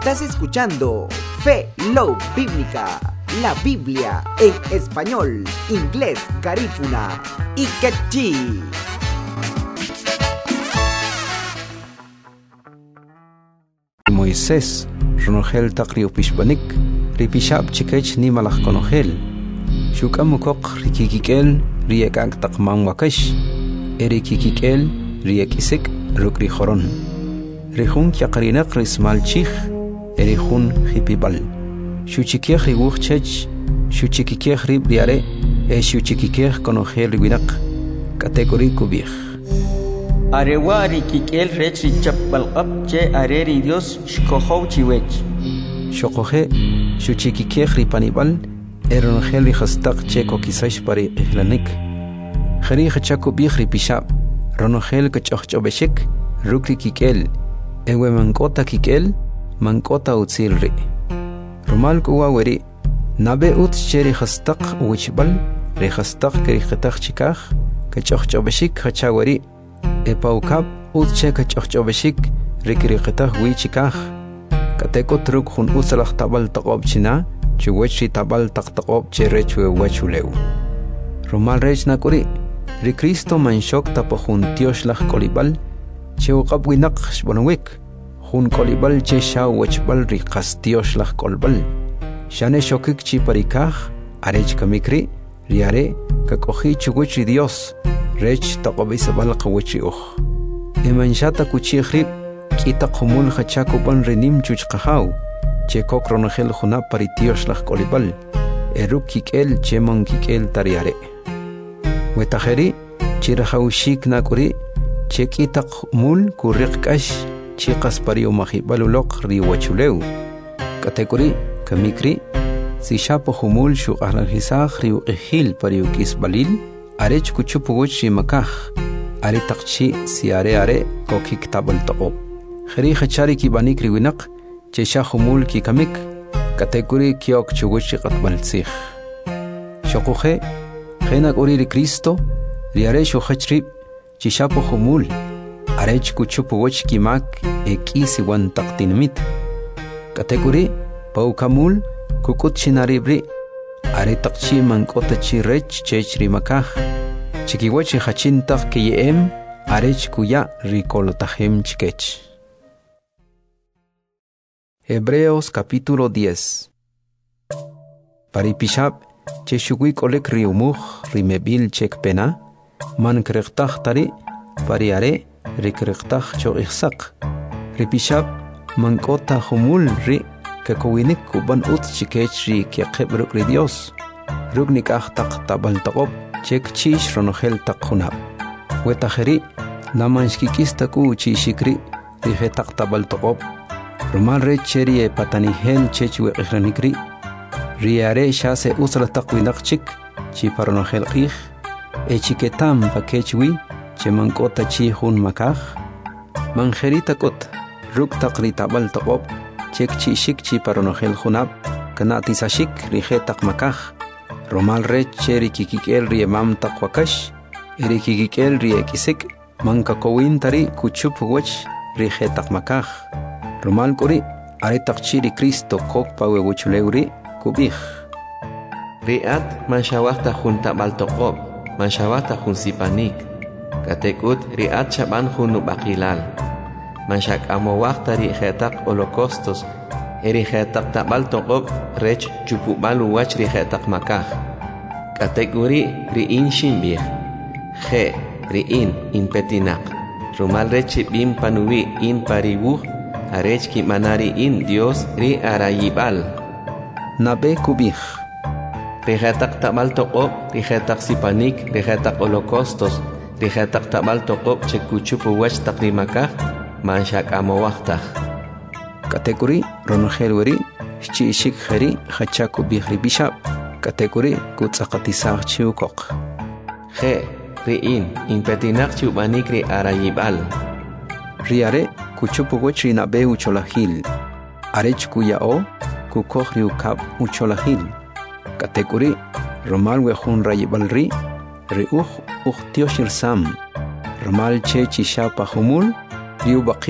Estás escuchando Fe Love Bíblica, la Biblia en español, inglés, garífuna y quechí. Moisés, Ronogel Takriu Pishbanik, Ripishab Chikech ni malach konogel, Shukamukok Rikikikel, Riekak Takman Wakash, Erikikikel, Riekisek, Rukri Horon, Rihun Kyakarinak Rismal Chich, Erihun Hipibal, Shuchikech Riwuchech, Shuchikikech Ribriare, Shuchikikech Konogel Riwinak, Category Kubich. Arewari kikel rechi chapalqab che areri Dios shkohou chiwech. Shokohe shuchikikech ripanibal eronogel hastak che kokisash pari ihlanik. Khari khachako bikh ripishab ronogel kachobeshik rukri kikel ewe mankota kikel mankota utzilri. Rumal kuwa weri nabe uts cheri hastak wichbal re hastak kri khatach chikach kachobeshik khachawari Epaukap utcheka chochobeshik rikiriqitah wichikaj kateko truk hun usalaq tabal taqob china chuwechi tabal taqtaqob cherechwe wachuleu Romal rech nakuri Ricristo manshok tapahun tioshlaj kolibal cheuqab winaq shbonwik hun kolibal che shaw wachbal riqas tioshlaj kolbal shane shokik chi parikaj arech kamikri riare kakoji chuwechi Dios Rech taqobisa balqa wichi uj. Emanshata kuchikhrib kita qumul khachakuban renim chuchqahaw. Che kokronogel juna paritioshlah kolibal. Eruk kikel chemon kikel tariare. Wetajeri chirahawshik nakuri che kita qumul kurriqkash chiqas pariu mahibalulok riwachuleu. Kategori kamikri sishapo humul shuqahlanhisaj riuqihil pariu kisbalil. Arech kuchupuguchi makaj are takchi siare are kokik tabal taqob khari khachari ki banik riwinak chesha khumul ki kamik kategori kiok chuguchi qatbal tsikh shoqohe khena uri ri Cristo riare shu khachri chesha po khumul arech kuchupuguchi ki mak ekisi wan taqtinmit kategori paukamul kukut chinaribri Are takchi mankota chi rech chechri makaj chikiwachi hachintaq kiyem arech kuya rikolotajem chikech. Hebreos capítulo 10. Paripishab cheshugui kolek riumuj rimebil chekpena man kreqtaj tari pariare rikreqtaj choqixsaq ripishab mankota humul ri Kakowinik kuban ut chikech ri kiaqeb rukri Dios ruknik taq tabal taqob chek chish ronogel taqhunab wetajeri lamanshkikista ku chishikri rije taq tabal taqob rumal re cheri patanihel chech weqihranikri riare shase usra taqwinak chik chi paronogel qih chiketam pakechwi chemankota chi hun makaj manjerita kot ruk taqri tabal taqob Chek chishik chi paronogel junab, kanati sashik rije takmakaj, romal re cheri kikikel riemam takwakash, eri kikikel riekisik, mankakowin tari kuchup wech rije takmakaj, romal kuri are takchiri Cristo kok pawe wuchuleuri kubij. Riat manshawahta junta baltokob, manshawahta jun sipanik, katekut riat shaban jun bakilal. Manshak amowakta rijetak holocaustos erijetak tabal toqob rech chupubalu wach rijetak makaj kategori riin shimbih je riin impetinak rumal rech bim panuwi in paribuj arech ki manari in Dios ri arayibal nabe kubij rijetak tabal toqob rijetak sipanik rijetak holocaustos rijetak tabal toqob chekuchupu wach takrimakaj Manshak amowaktaj. Kategori ronogel weri shik khari khachaku bihri bishab. Kategori kutsaqatisaq chiukok. Je riin impetinak chubanik ri arayibal. Riare kuchupu wechri nabe ucholahil. Arech kuyao kukok riukab ucholahil. Kategori romal wehun rayibal ri riuj tioshil sam. Romal che chishapa humul riu